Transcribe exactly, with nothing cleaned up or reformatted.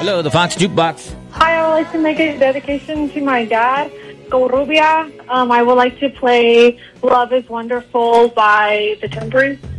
Hello, the Fox Jukebox. Hi, I would like to make a dedication to my dad, Go Rubia. Um, I would like to play Love is Wonderful by The Temperance.